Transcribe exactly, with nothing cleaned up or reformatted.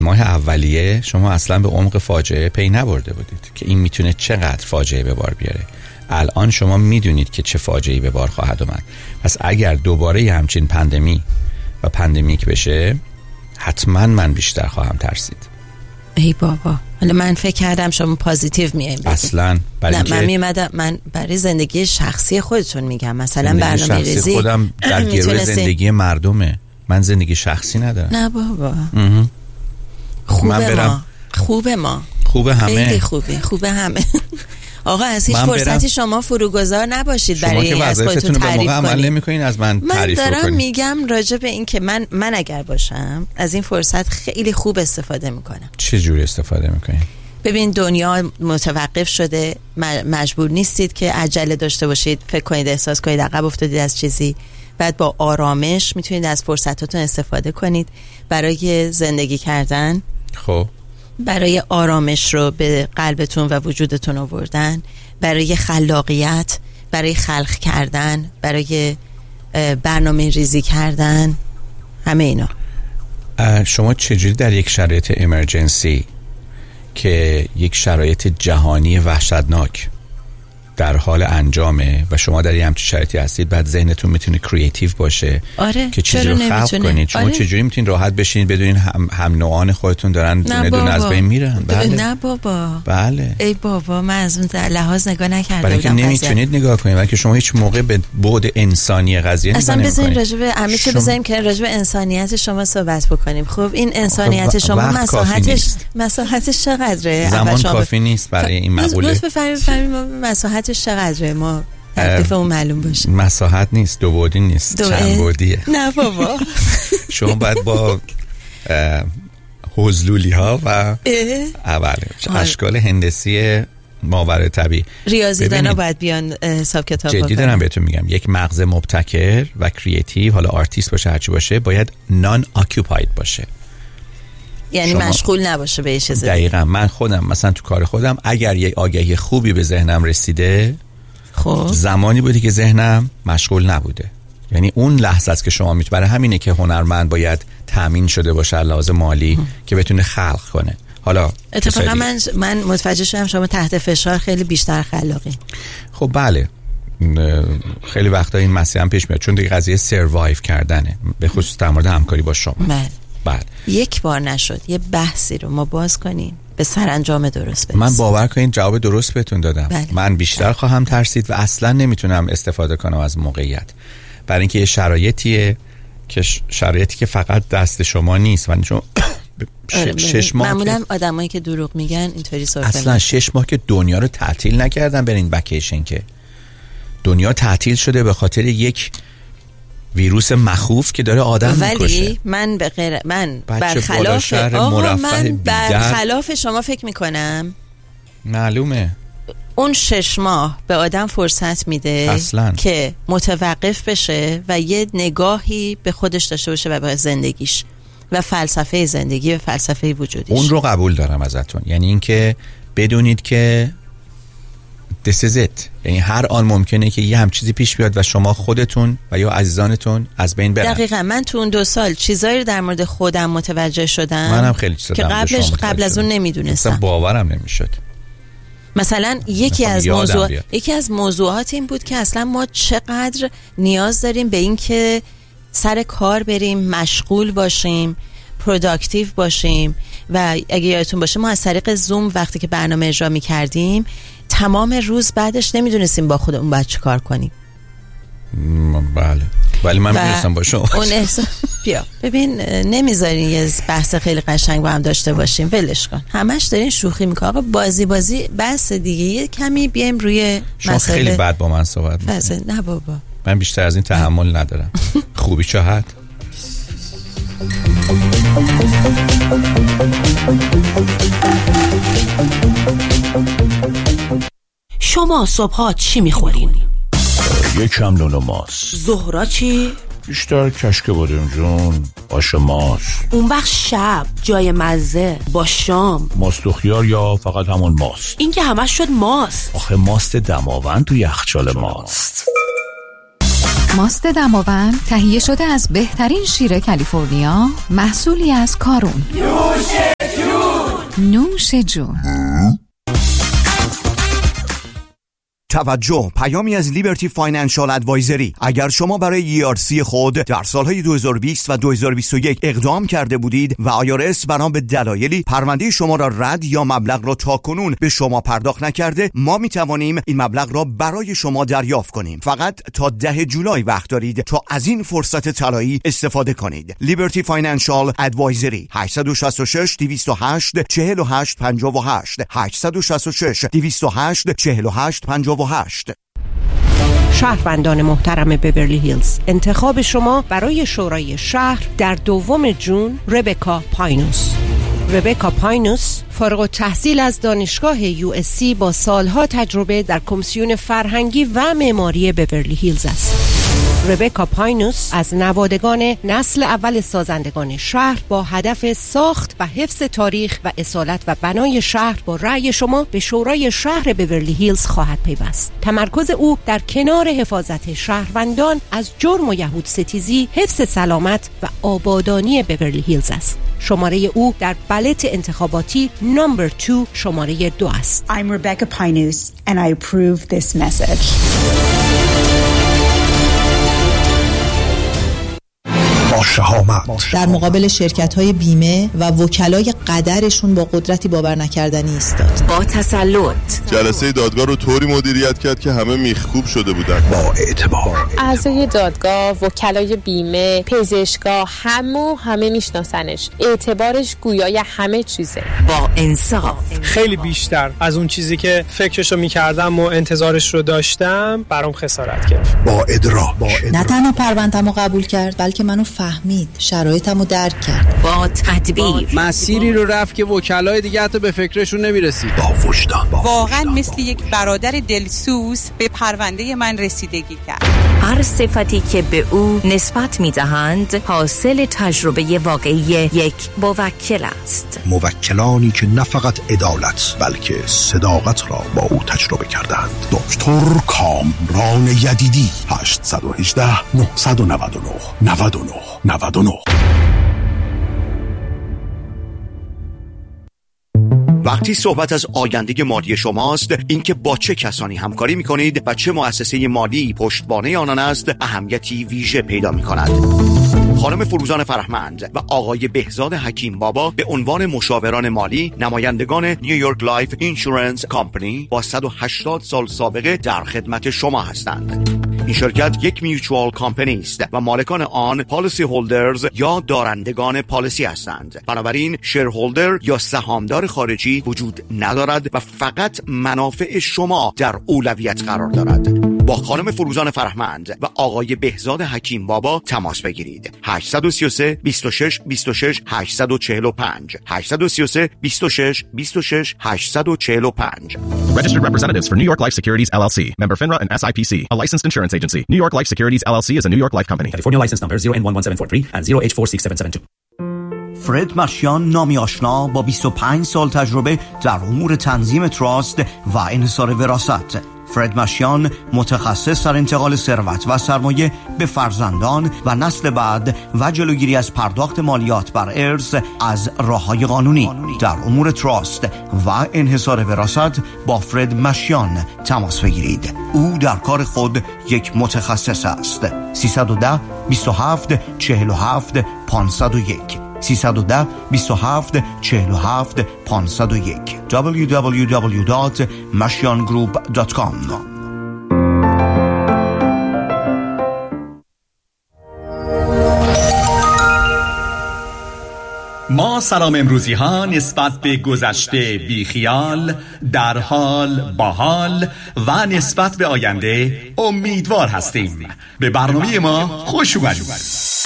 ماه اولیه شما اصلا به عمق فاجعه پی نبرده بودید که این میتونه چقدر فاجعه به بار بیاره. الان شما میدونید که چه فاجعه‌ای به بار خواهد اومد. پس اگر دوباره یه همچین پندمی و پندمیک بشه، حتما من بیشتر خواهم ترسید. ای بابا، حالا من فکر کردم شما پازیتیو میایین. اصلا نه، من میمدم من برای زندگی شخصی خودتون میگم، مثلا برنامه‌ریزی خودم در گروه زندگی مردمه، من زندگی شخصی ندارم. نه بابا، خوبه ما خوبه ما خوبه همه خیلی خوبه خوبه همه. آقا از هیچ فرصتی شما فروگذار نباشید برای این از خودتون تعریف کنید. عمل نمی‌کنین از من تعریف کنید. من دارم میگم راجع به این که من من اگر باشم از این فرصت خیلی خوب استفاده میکنم. چه جوری استفاده میکنین؟ ببین دنیا متوقف شده، مجبور نیستید که عجله داشته باشید، فکر کنید احساس کنید عقب افتادید از چیزی. بعد با آرامش میتونید از فرصتاتون استفاده کنید برای زندگی کردن. خب برای آرامش رو به قلبتون و وجودتون آوردن، برای خلاقیت، برای خلق کردن، برای برنامه ریزی کردن، همه اینا. شما چجوری در یک شرایط امرجنسی که یک شرایط جهانی وحشتناک در حال انجامه و شما در یه همچین شرایطی هستید، بعد ذهنتون میتونه کریتیو باشه؟ آره، که چیزی رو خلق کنید. شما آره. چجوری میتونید راحت بشینید بدونین هم, هم نوعان خودتون دارن دونه دونه از بین میرن؟ بله. نه بابا، بله. ای بابا، من از اون لحاظ نگاه نکردم. برای اینکه نمیتونید نگاه کنید، برای که شما هیچ موقع به بعد انسانی قضیه نگاه نمی‌کنید. اصلا بزنین راجع به همه چی بزنیم که راجع به انسانیت شما صحبت بکنیم. خب این انسانیت خب شما مساحتش مساحتش چقدره؟ زمان کافی نیست برای این مقوله. لطفاً بفرمایید مساحتش چقدره؟ ما تکلیفمون معلوم باشه. مساحت نیست، دو بعدی نیست، چند بعدیه. نه بابا. شما باید با حضلولی ها و اوله اشکال هندسی ماورای طبیعی ریاضیدانا باید بیان حساب کتاب بکنن. جدی دارم بهتون میگم، یک مغز مبتکر و کریتیو، حالا آرتیست باشه هرچی باشه، باید نان آکوپاید باشه، یعنی مشغول نباشه به چیزی. دقیقاً. من خودم مثلا تو کار خودم اگر یک آگهی خوبی به ذهنم رسیده، خب زمانی بودی که ذهنم مشغول نبوده. یعنی اون لحظه است که شما میتونید. برای همینه که هنرمند باید تامین شده باشه لازم مالی هم. که بتونه خلق کنه. حالا اتفاقا من من متوجه شدم شما تحت فشار خیلی بیشتر خلاقی. خب بله، خیلی وقتا این مسئله هم پیش میاد، چون دیگه قضیه سروایو کردنه، به خصوص در مورد همکاری با شما. بله. بله. یک بار نشد یه بحثی رو ما باز کنیم به سرانجام درست برسیم. من باور کنید جواب درست بهتون دادم. بله. من بیشتر بله. خواهم ترسید و اصلا نمیتونم استفاده کنم از موقعیت، برای اینکه یه شرایطیه که شرایطی که فقط دست شما نیست. من چون شش ماه معمولا آدمایی که دروغ میگن اینطوری صحبت اصلا نمی. شش ماه که دنیا رو تعطیل نکردن برین وکیشن، که دنیا تعطیل شده به خاطر یک ویروس مخوف که داره آدم میکشه. ولی من به غیر من برخلاف آقا من برخلاف شما فکر میکنم معلومه اون شش ماه به آدم فرصت میده اصلاً. که متوقف بشه و یه نگاهی به خودش داشته باشه و به زندگیش و فلسفه زندگی و فلسفه وجودیش. اون رو قبول دارم ازتون، یعنی اینکه بدونید که this is it، یعنی هر آن ممکنه که یه هم چیزی پیش بیاد و شما خودتون و یا عزیزانتون از بین برن. دقیقاً. من تو اون دو سال چیزایی در مورد خودم متوجه شدم منم خیلی چیزا که قبلش قبل از اون نمیدونستم، اصلا باورم نمیشد. مثلا یکی از موضوع یکی از موضوعات این بود که اصلا ما چقدر نیاز داریم به این که سر کار بریم، مشغول باشیم، پروداکتیو باشیم. و اگه یادتون باشه ما از طریق زوم وقتی که برنامه اجرا می‌کردیم تمام روز بعدش نمیدونستیم با خودمون باید چی کار کنیم. بله، ولی من میدونستم با شما اون احساس بیا ببین نمیذارین یه بحث خیلی قشنگ با هم داشته باشیم، ولش کن، همش دارین شوخی میکنه. آقا بازی بازی بحث دیگه، یه کمی بیایم روی شما مسئله. خیلی بد با من صحبت میکنید. نه بابا، من بیشتر از این تحمل ندارم. خوبی چهت شما صبحا چی میخورین؟ یکم نون و ماست. ظهرا چی؟ بیشتر کشک بادم جون، آش ماست. اون وقت شب جای مزه با شام ماست و خیار یا فقط همون ماست؟ این که همش شد ماست. آخه ماست دماوند تو یخچال ماست. ماست دماوند تهیه شده از بهترین شیر کالیفرنیا، محصولی از کارون. نوش جون. توجه، پیامی از لیبرتی فاینانشال ادوایزری. اگر شما برای ای آر سی خود در سالهای دو هزار و بیست و دو هزار و بیست و یک اقدام کرده بودید و آی آر اس بنا به دلایلی پرونده شما را رد یا مبلغ را تاکنون به شما پرداخت نکرده، ما می توانیم این مبلغ را برای شما دریافت کنیم. فقط تا ده جولای وقت دارید تا از این فرصت طلایی استفاده کنید. لیبرتی فاینانشال ادوایزری. هشت شش شش دویست و هشت چهل و هشت پنجاه و هشت هشت شش شش دویست و هشت چهل و هشت پنجاه و هشت. شهروندان محترم بیورلی هیلز، انتخاب شما برای شورای شهر در دوم جون ربکا پاینوس. ربکا پاینوس فارغ التحصیل از دانشگاه یو اس سی با سالها تجربه در کمیسیون فرهنگی و معماری بیورلی هیلز است. ربکا پاینوس از نوادگان نسل اول سازندگان شهر با هدف ساخت و حفظ تاریخ و اصالت و بنای شهر با رأی شما به شورای شهر بیورلی هیلز خواهد پیوست. تمرکز او در کنار حفاظت شهروندان از جرم و یهود ستیزی، حفظ سلامت و آبادانی بیورلی هیلز است. شماره او در بلت انتخاباتی نمبر دو شماره دو است. I'm Rebecca Pinus and I approve this message. در مقابل شرکت‌های بیمه و وکلای قدرشون با قدرتی باور نکردنی ایستاد. با تسلط جلسه دادگاه رو طوری مدیریت کرد که همه میخکوب شده بودن. با اعتبار اعضای دادگاه، وکلای بیمه، پزشکا، همو همه میشناسنش. اعتبارش گویای همه چیزه. با انصاف، خیلی بیشتر از اون چیزی که فکرشو میکردم و انتظارش رو داشتم برام خسارت گرفت. با ادراک، نه تنها پرونده‌مو قبول کرد بلکه منو فهمید، شرایطمو درک کرد. با تدبیر، مسیری رو رفت که وکلای دیگه حتی به فکرشون نمیرسید. با وجدان، واقعا مثل یک برادر دلسوز به پرونده من رسیدگی کرد. هر صفتی که به او نسبت میدهند حاصل تجربه واقعی یک موکل است. موکلانی که نه فقط عدالت بلکه صداقت را با او تجربه کردند. دکتر کامران یدیدی. هشت یک هشت نه نه نه نه نه نه نه. وقتی صحبت از آینده مالی شماست، اینکه با چه کسانی همکاری می‌کنید و چه مؤسسه مالی پشتوانه آنان است، اهمیتی ویژه پیدا می‌کند. خانم فروزان فرهمند و آقای بهزاد حکیم بابا به عنوان مشاوران مالی نمایندگان نیویورک لایف اینشورنس کامپانی با صد و هشتاد سال سابقه در خدمت شما هستند. این شرکت یک میوچوال کامپانی است و مالکان آن پالیسی هولدرز یا دارندگان پالیسی هستند. بنابراین شیرهولدر یا سهامدار خارجی وجود ندارد و فقط منافع شما در اولویت قرار دارد. با خانم فروزان فرهمند و آقای بهزاد حکیم بابا تماس بگیرید. هشت سه سه بیست و شش بیست و شش هشتصد و چهل و پنج هشت سه سه بیست و شش بیست و شش هشتصد و چهل و پنج. Registered representatives for New York Life Securities L L C, member FINRA and S I P C, a licensed insurance agency. New York Life Securities L L C is a New York Life company. California license number zero N one one seven four three and zero H four six seven seven two. فرد مشیان، نامی آشنا با بیست و پنج سال تجربه در امور تنظیم تراست و انحصار وراثت. فرد مشیان متخصص در انتقال ثروت و سرمایه به فرزندان و نسل بعد و جلوگیری از پرداخت مالیات بر ارث از راه‌های قانونی. در امور تراست و انحصار وراثت با فرد مشیان تماس بگیرید. او در کار خود یک متخصص است. سیصد و ده بیست و هفت چهل و هفت پانصد و یک سیصد و ده بیست و هفت چهل و هفت پانصد و یک دبلیو دبلیو دبلیو دات مشیان گروپ دات کام. ما سلام امروزی ها نسبت به گذشته بیخیال، در حال، باحال و نسبت به آینده امیدوار هستیم. به برنامه ما خوش اومدید.